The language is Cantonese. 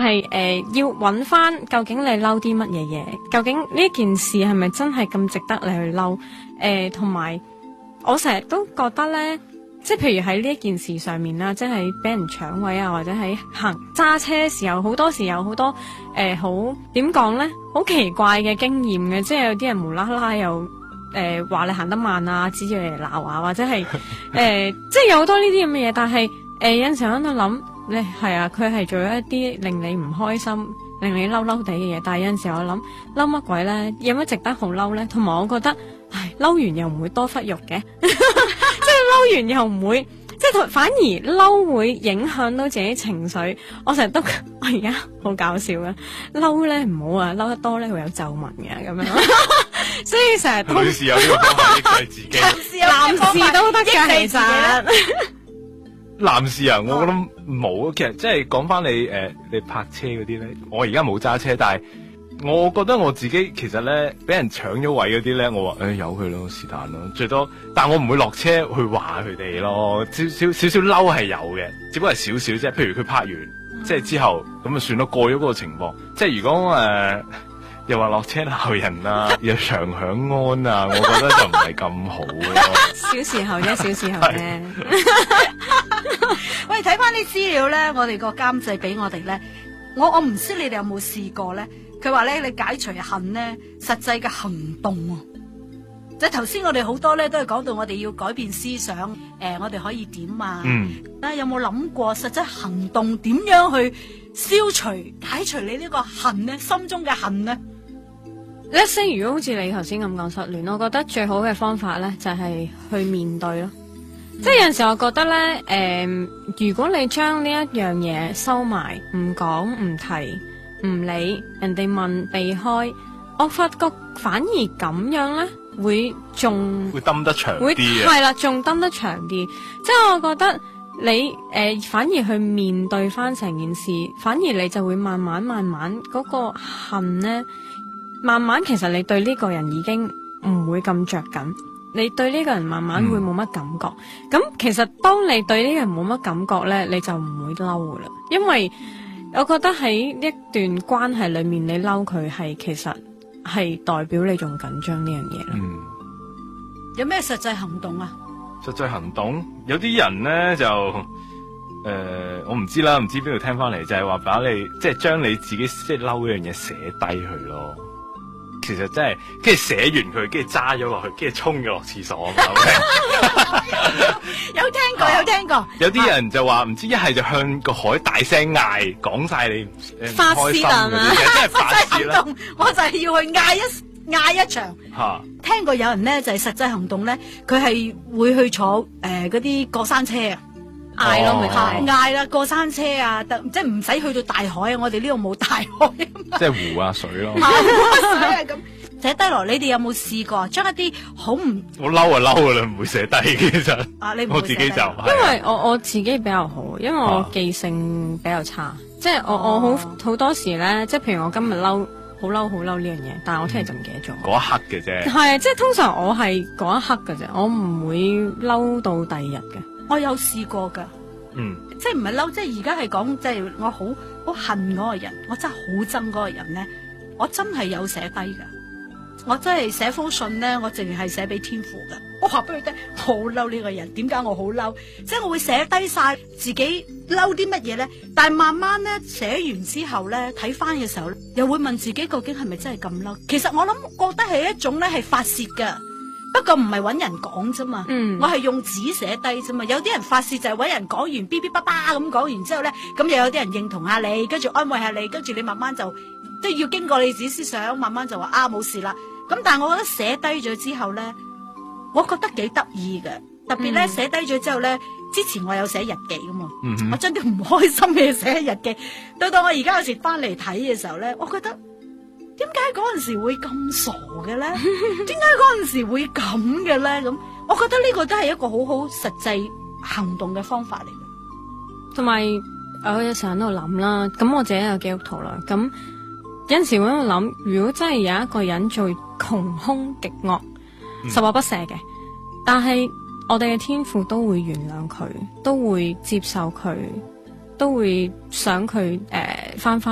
係要揾翻究竟你嬲啲乜嘢嘢，究竟呢件事係咪真係咁值得你去嬲？同埋我成日都覺得咧，即係譬如喺呢一件事上面啦，即係俾人搶位啊，或者喺揸車時候，好多時有好多好點講咧，好奇怪嘅經驗嘅，即係有啲人無啦啦又話你行得慢啊，指住你嚟鬧啊，或者係即係有好多呢啲咁嘅嘢，但係有陣時喺度諗。你係啊，佢係做咗一啲令你唔開心、令你嬲嬲地嘅嘢，但係有陣時我諗嬲乜鬼咧？有乜值得好嬲咧？同埋我覺得，唉，嬲完又唔會多忽肉嘅，即係嬲完又唔會，即係反而嬲會影響到自己情緒。我成日都，我而家好搞笑啊！嬲咧唔好啊，嬲得多咧會有皺紋嘅咁樣，所以成日都女士有呢個方法抑制自己， 男士都得㗎，其實。 男士啊，我覺得冇，其實即係講翻你泊車嗰啲咧，我而家冇揸車，但係我覺得我自己其實咧俾人搶咗位嗰啲咧，我話由佢咯，是但咯，最多，但我唔會落車去話佢哋咯，少少嬲係有嘅，只不過係少少啫。譬如佢泊完，即係之後咁就算咯，過咗嗰個情況。即係如果又話落車鬧人啊，又長響安啊，我覺得就唔係咁好咯。 小時候啫，小時候啫。 喂，睇翻啲資料咧，我哋個監製俾我哋咧，我唔知你哋有冇試過咧？佢話咧，你解除恨咧，實際嘅行動啊，即係頭先我哋好多咧都係講到我哋要改變思想，我哋可以點啊？有冇諗過實際行動點樣去消除、解除你呢個恨咧，心中嘅恨咧 ？Let's say 如果好似你頭先咁講失戀，我覺得最好嘅方法咧就係去面對咯。即係有陣時我覺得咧，如果你將呢一樣嘢收埋，唔講唔提唔理，人哋問避開，我發覺反而咁樣咧會蹲得長啲嘅， 係啦，仲蹲得長啲。即係我覺得你反而去面對翻成件事，反而你就會慢慢嗰個恨咧，慢慢其實你對呢個人已經唔會咁着緊。你對呢個人慢慢會冇乜感覺，咁其實當你對呢個人冇乜感覺咧，你就唔會嬲噶啦。因為我覺得喺一段關係裏面，你嬲佢係其實係代表你仲緊張呢樣嘢啦。 有咩實際行動啊？ 實際行動有啲人咧就我唔知啦，唔知邊度聽翻嚟，就係話把你即係將你自己即係嬲嗰樣嘢寫低佢咯。其實真係，跟住寫完佢，跟住揸咗落去，跟住沖咗落廁所。 有聽過。 有啲人就話唔知一係就向個海大聲嗌，講晒你發泄啊嘛， 真係發泄啦。 我就係要去嗌一場。聽過有人咧就係實際行動咧，佢係會去坐嗰啲過山車啊。嗌咯，咪嗌啦！過山車啊，即係唔使去到大海啊！我哋呢度冇大海啊， 即係湖啊水咯。 水啊咁寫低落，你哋有冇試過將一啲好唔我嬲啊嬲噶啦，唔會寫低其實。 你我自己就因為我自己比較好，因為我記性比較差，即係我好多時咧，即係譬如我今日好嬲呢樣嘢，但係我聽日就唔記得咗。 嗰一刻嘅啫。係， 即係通常我係嗰一刻嘅啫，我唔會嬲到第二日嘅。 我有試過噶，即係唔係嬲，即係而家係講，即係我好恨嗰個人，我真係好憎嗰個人咧，我真係有寫低噶，我真係寫封信咧，我淨係寫俾天父噶，我話俾佢聽，好嬲呢個人，點解我好嬲，即係我會寫低晒自己嬲啲乜嘢咧，但係慢慢咧寫完之後咧睇翻嘅時候，又會問自己究竟係咪真係咁嬲？其實我諗覺得係一種咧係發泄噶。不過唔係搵人講啫嘛，我係用紙寫低啫嘛。有啲人發泄就係搵人講完嗶嗶叭叭咁講完之後咧，咁又有啲人認同下你，跟住安慰下你，跟住你慢慢就都要經過你自己思想，慢慢就話冇事啦。咁但係我覺得寫低咗之後咧，我覺得幾得意嘅，特別咧寫低咗之後咧，之前我有寫日記噶嘛，我將啲唔開心嘅嘢寫喺日記，到我而家有時翻嚟睇嘅時候咧，我覺得。點解嗰陣時會咁傻嘅咧？點解嗰陣時會咁嘅咧？咁，我覺得呢個都係一個好好實際行動嘅方法嚟嘅。 同埋，我有時喺度諗啦，咁我自己有基督徒啦，咁有陣時會喺度諗，如果真係有一個人做窮兇極惡、十惡不赦嘅，但係我哋嘅天父都會原諒佢，都會接受佢，都會想佢翻。